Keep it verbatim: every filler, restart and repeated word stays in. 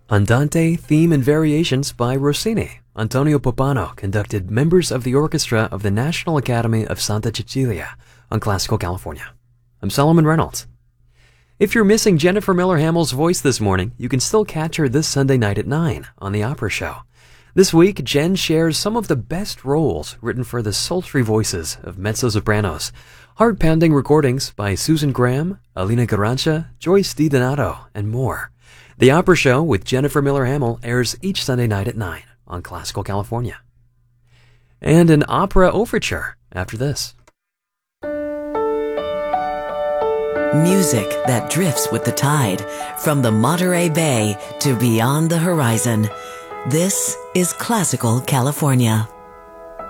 Andante Theme and Variations by Rossini. Antonio Popano conducted members of the orchestra of the National Academy of Santa Cecilia on Classical California. I'm Solomon Reynolds. If you're missing Jennifer Miller Hamill's voice this morning, you can still catch her this Sunday night at nine on The Opera Show. This week, Jen shares some of the best roles written for the sultry voices of mezzo-sopranos. Heart-pounding recordings by Susan Graham, Alina Garancia, Joyce DiDonato, and more. The Opera Show with Jennifer Miller Hamill airs each Sunday night at nine on Classical California. And an opera overture after this. Music that drifts with the tide from the Monterey Bay to beyond the horizon. This is Classical California.